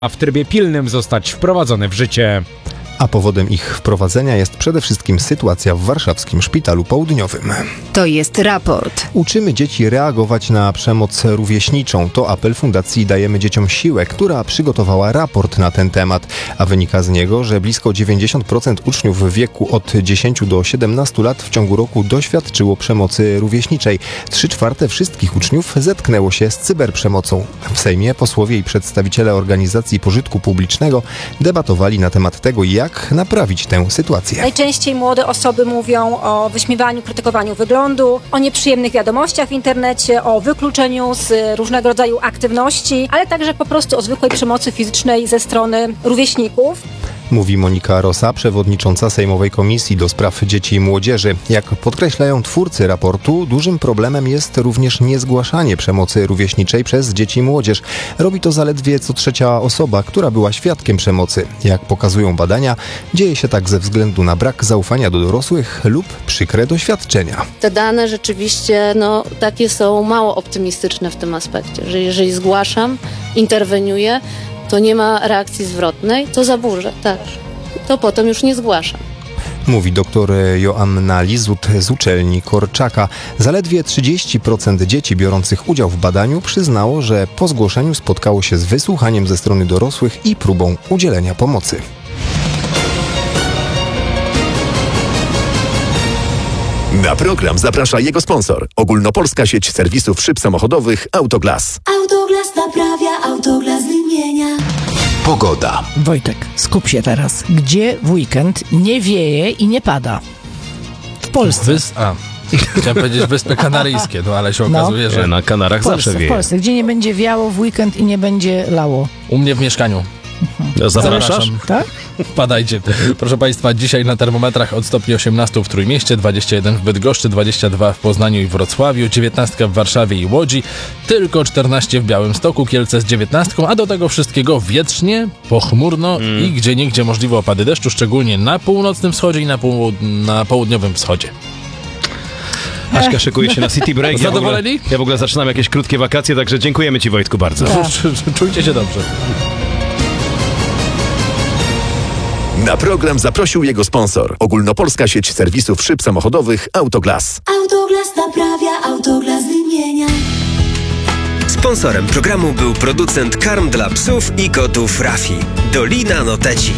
a w trybie pilnym zostać wprowadzone w życie. A powodem ich wprowadzenia jest przede wszystkim sytuacja w warszawskim szpitalu południowym. To jest raport. Uczymy dzieci reagować na przemoc rówieśniczą. To apel Fundacji Dajemy Dzieciom Siłę, która przygotowała raport na ten temat. A wynika z niego, że blisko 90% uczniów w wieku od 10 do 17 lat w ciągu roku doświadczyło przemocy rówieśniczej. 3/4 wszystkich uczniów zetknęło się z cyberprzemocą. W Sejmie posłowie i przedstawiciele organizacji pożytku publicznego debatowali na temat tego, jak naprawić tę sytuację. Najczęściej młode osoby mówią o wyśmiewaniu, krytykowaniu wyglądu, o nieprzyjemnych wiadomościach w internecie, o wykluczeniu z różnego rodzaju aktywności, ale także po prostu o zwykłej przemocy fizycznej ze strony rówieśników. Mówi Monika Rosa, przewodnicząca Sejmowej Komisji do Spraw Dzieci i Młodzieży. Jak podkreślają twórcy raportu, dużym problemem jest również niezgłaszanie przemocy rówieśniczej przez dzieci i młodzież. Robi to zaledwie co 3. osoba, która była świadkiem przemocy. Jak pokazują badania, dzieje się tak ze względu na brak zaufania do dorosłych lub przykre doświadczenia. Te dane rzeczywiście takie są mało optymistyczne w tym aspekcie, że jeżeli zgłaszam, interweniuję, to nie ma reakcji zwrotnej, to zaburzę, tak. To potem już nie zgłaszam. Mówi dr Joanna Lizut z uczelni Korczaka. Zaledwie 30% dzieci biorących udział w badaniu przyznało, że po zgłoszeniu spotkało się z wysłuchaniem ze strony dorosłych i próbą udzielenia pomocy. Na program zaprasza jego sponsor. Ogólnopolska sieć serwisów szyb samochodowych Autoglas. Autoglas naprawia, Autoglas wymienia. Pogoda. Wojtek, skup się teraz. Gdzie w weekend nie wieje i nie pada? W Polsce. Chciałem powiedzieć Wyspy Kanaryjskie, ale się okazuje, że na Kanarach zawsze wieje. W Polsce, gdzie nie będzie wiało w weekend i nie będzie lało. u mnie w mieszkaniu. Zapraszasz? Tak? Wpadajcie. Proszę Państwa, dzisiaj na termometrach od stopni 18 w Trójmieście, 21 w Bydgoszczy, 22 w Poznaniu i Wrocławiu, 19 w Warszawie i Łodzi, tylko 14 w Białymstoku, Kielce z 19, a do tego wszystkiego wietrznie, pochmurno i gdzieniegdzie możliwe opady deszczu, szczególnie na północnym wschodzie i na południowym wschodzie. Aśka szykuje się na City Break. Zadowoleni? Ja w ogóle zaczynam jakieś krótkie wakacje, także dziękujemy Ci, Wojtku, bardzo. Czujcie się dobrze. Na program zaprosił jego sponsor. Ogólnopolska sieć serwisów szyb samochodowych Autoglas. Autoglas naprawia, Autoglas wymienia. Sponsorem programu był producent karm dla psów i kotów Rafi. Dolina Noteci.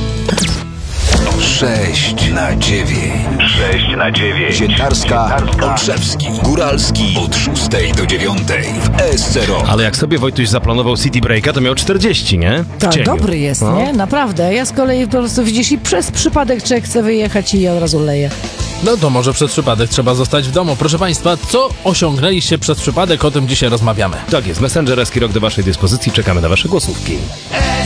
6 na 9. 6 na 9. Sientarska, Olszewski, Góralski od 6 do 9 w ESC Rock. Ale jak sobie Wojtuś zaplanował City Breaka, to miał 40, nie? Tak, dobry jest, nie? Naprawdę. Ja z kolei po prostu widzisz i przez przypadek człowiek chce wyjechać i ja od razu leję. No to może przez przypadek trzeba zostać w domu. Proszę Państwa, co osiągnęliście przez przypadek? O tym dzisiaj rozmawiamy. Tak jest, Messenger Eski Rock do Waszej dyspozycji. Czekamy na Wasze głosówki.